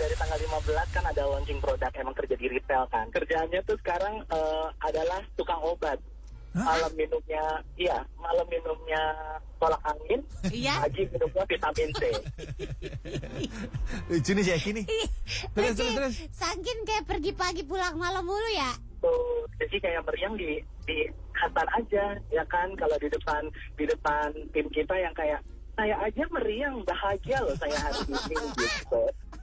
dari tanggal 15 kan ada launching produk, emang kerja di retail kan. Kerjaannya tuh sekarang adalah tukang obat. Malam minumnya tolak angin, pagi minumnya vitamin C. Lucu nih si Eki nih. Terus. Saking kayak pergi pagi pulang malam mulu ya. Tuh, jadi kayak meriang di kantor aja, ya kan? Kalau di depan tim kita yang kayak saya aja meriang, bahagia loh saya hari ini gitu.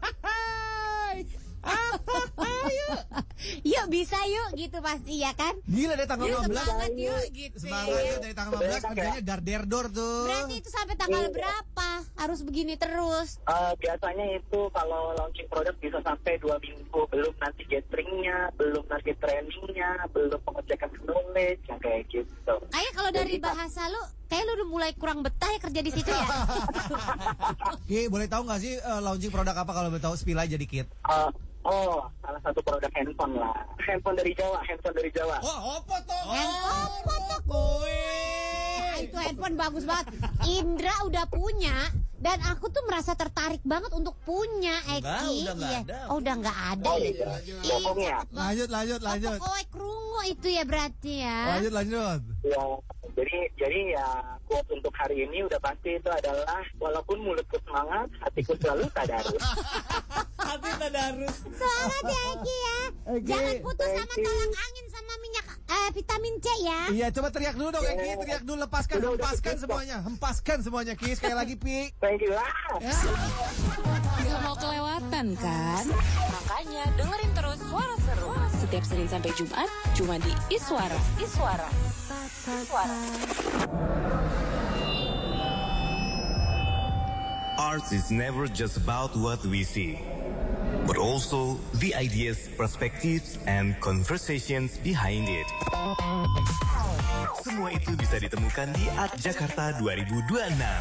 Yuk bisa yuk gitu pasti ya kan. Gila dari tanggal 15. Semangat yuk gitu. Semangat yuk dari tanggal 15 kerjanya dar-der-dor tuh. Berarti itu sampai tanggal berapa? Harus begini terus? Biasanya itu kalau launching produk bisa sampai 2 minggu. Belum nanti gatheringnya, belum nanti trainingnya, belum pengecekan knowledge, yang kayak gitu. Kayak kalau dari bahasa lu, kayak lu udah mulai kurang betah ya kerja di situ ya. Ki, boleh tahu nggak sih launching produk apa kalau boleh tahu spill aja dikit? Salah satu produk handphone lah. Handphone dari Jawa. Oh, apa tuh? Handphone tuh. Itu handphone bagus banget. Indra udah punya dan aku tuh merasa tertarik banget untuk punya, Eki. Udah nggak ada. Oh, udah nggak ada. Bohong ya. Lanjut. Pokoknya kerungu itu ya berarti ya. Lanjut. Ya, jadi ya quote untuk hari ini udah pasti itu adalah walaupun mulutku semangat, hatiku selalu tadarus. Hati tadarus. Semangat ya Eki ya. Jangan putus sama tolak angin sama minyak vitamin C ya. Iya, coba teriak dulu dong Eki, teriak dulu, hempaskan semuanya Ki, sekali lagi Pi. Thank you lah. Gak mau kelewatan kan? Makanya dengerin terus Suara Seru setiap Senin sampai Jumat cuma di Iswara. Art is never just about what we see, but also the ideas, perspectives, and conversations behind it. Semua itu bisa ditemukan di Art Jakarta 2026.